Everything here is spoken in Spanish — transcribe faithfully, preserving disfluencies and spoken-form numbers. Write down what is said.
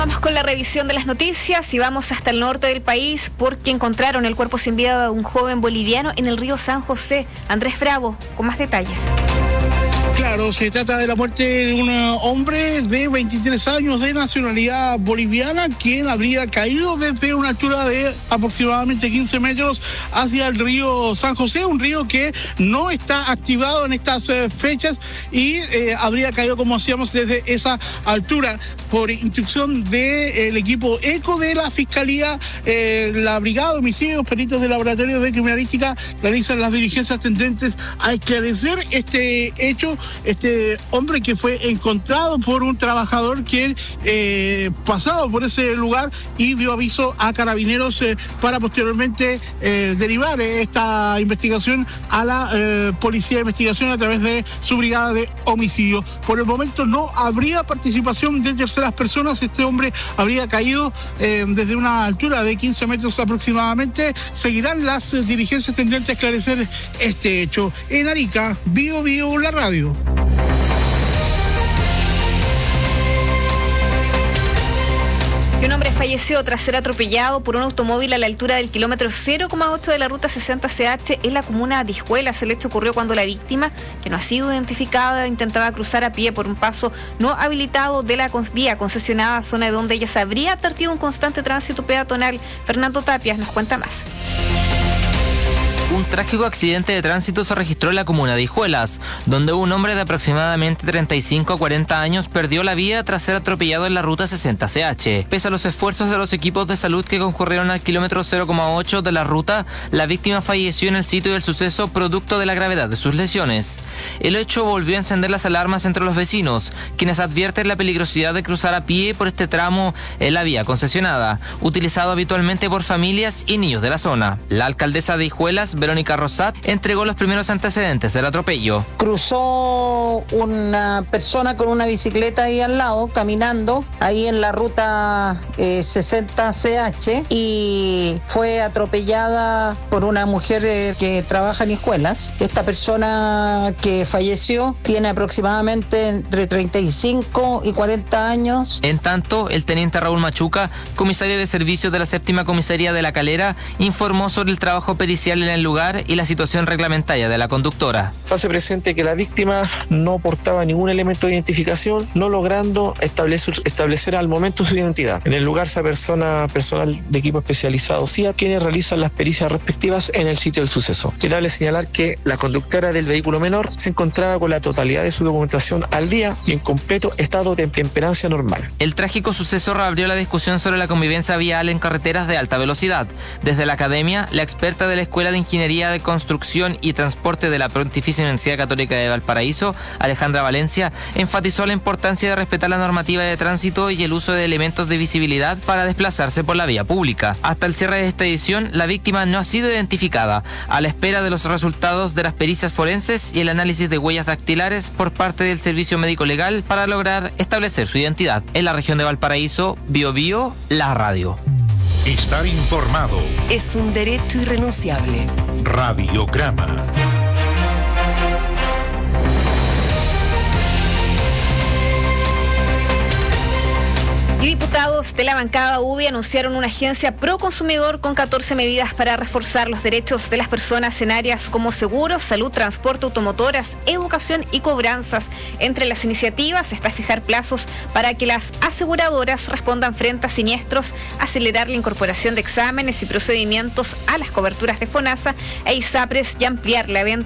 Vamos con la revisión de las noticias y vamos hasta el norte del país porque encontraron el cuerpo sin vida de un joven boliviano en el río San José. Andrés Bravo, con más detalles. Claro, se trata de la muerte de un hombre de veintitrés años de nacionalidad boliviana, quien habría caído desde una altura de aproximadamente quince metros hacia el río San José, un río que no está activado en estas eh, fechas y eh, habría caído, como decíamos, desde esa altura. Por instrucción del equipo ECO de la Fiscalía, eh, la Brigada de Homicidios, peritos del Laboratorio de Criminalística realizan las diligencias tendentes a esclarecer este hecho. Este hombre que fue encontrado por un trabajador que eh, pasaba por ese lugar y dio aviso a carabineros eh, para posteriormente eh, derivar esta investigación a la eh, Policía de Investigación a través de su Brigada de Homicidio. Por el momento no habría participación de terceras personas. Este hombre habría caído eh, desde una altura de quince metros aproximadamente. Seguirán las eh, diligencias tendentes a esclarecer este hecho. En Arica, Bio Bio, la radio. Y un hombre falleció tras ser atropellado por un automóvil a la altura del kilómetro cero coma ocho de la ruta sesenta C H en la comuna de Hijuelas. El hecho ocurrió cuando la víctima, que no ha sido identificada, intentaba cruzar a pie por un paso no habilitado de la vía concesionada, zona de donde ella se habría advertido un constante tránsito peatonal. Fernando Tapias nos cuenta más. Un trágico accidente de tránsito se registró en la comuna de Hijuelas, donde un hombre de aproximadamente treinta y cinco a cuarenta años perdió la vida tras ser atropellado en la ruta sesenta C H. Pese a los esfuerzos de los equipos de salud que concurrieron al kilómetro cero coma ocho de la ruta, la víctima falleció en el sitio del suceso producto de la gravedad de sus lesiones. El hecho volvió a encender las alarmas entre los vecinos, quienes advierten la peligrosidad de cruzar a pie por este tramo en la vía concesionada, utilizado habitualmente por familias y niños de la zona. La alcaldesa de Hijuelas, Verónica Rosat, entregó los primeros antecedentes del atropello. Cruzó una persona con una bicicleta ahí al lado, caminando, ahí en la ruta eh, sesenta C H, y fue atropellada por una mujer eh, que trabaja en Hijuelas. Esta persona que falleció tiene aproximadamente entre treinta y cinco y cuarenta años. En tanto, el teniente Raúl Machuca, comisario de servicios de la séptima comisaría de La Calera, informó sobre el trabajo pericial en el lugar y la situación reglamentaria de la conductora. Se hace presente que la víctima no portaba ningún elemento de identificación, no logrando establecer, establecer al momento su identidad. En el lugar se apersona personal de equipo especializado C I A, quienes realizan las pericias respectivas en el sitio del suceso. Cabe señalar que la conductora del vehículo menor se encontraba con la totalidad de su documentación al día y en completo estado de temperancia normal. El trágico suceso reabrió la discusión sobre la convivencia vial en carreteras de alta velocidad. Desde la academia, la experta de la Escuela de Ingeniería de Construcción y Transporte de la Pontificia Universidad Católica de Valparaíso, Alejandra Valencia, enfatizó la importancia de respetar la normativa de tránsito y el uso de elementos de visibilidad para desplazarse por la vía pública. Hasta el cierre de esta edición, la víctima no ha sido identificada, a la espera de los resultados de las pericias forenses y el análisis de huellas dactilares por parte del Servicio Médico Legal para lograr establecer su identidad. En la región de Valparaíso, Bio Bio, la radio. Estar informado es un derecho irrenunciable. Radiograma. Y diputados de la bancada U D I anunciaron una agencia pro consumidor con catorce medidas para reforzar los derechos de las personas en áreas como seguros, salud, transporte, automotoras, educación y cobranzas. Entre las iniciativas está fijar plazos para que las aseguradoras respondan frente a siniestros, acelerar la incorporación de exámenes y procedimientos a las coberturas de FONASA e ISAPRES y ampliar la venta